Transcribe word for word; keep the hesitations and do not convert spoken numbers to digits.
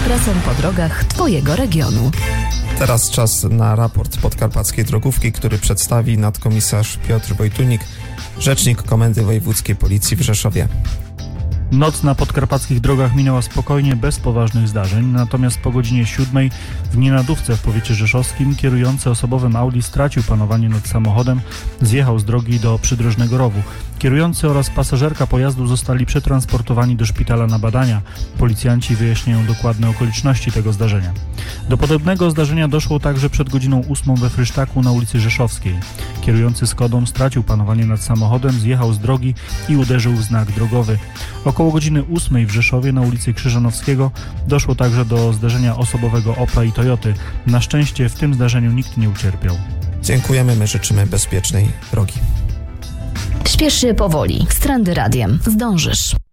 ekspresem po drogach Twojego regionu. Teraz czas na raport podkarpackiej drogówki, który przedstawi nadkomisarz Piotr Wojtunik, rzecznik Komendy Wojewódzkiej Policji w Rzeszowie. Noc na podkarpackich drogach minęła spokojnie, bez poważnych zdarzeń, natomiast po godzinie siódmej w Nienadówce w powiecie rzeszowskim kierujący osobowym Audi stracił panowanie nad samochodem, zjechał z drogi do przydrożnego rowu. Kierujący oraz pasażerka pojazdu zostali przetransportowani do szpitala na badania. Policjanci wyjaśniają dokładne okoliczności tego zdarzenia. Do podobnego zdarzenia doszło także przed godziną ósmą we Frysztaku na ulicy Rzeszowskiej. Kierujący Skodą stracił panowanie nad samochodem, zjechał z drogi i uderzył w znak drogowy. Około godziny ósmej w Rzeszowie na ulicy Krzyżanowskiego doszło także do zdarzenia osobowego Opla i Toyoty. Na szczęście w tym zdarzeniu nikt nie ucierpiał. Dziękujemy, my życzymy bezpiecznej drogi. Śpiesz się powoli. Z Trendy Radiem. Zdążysz.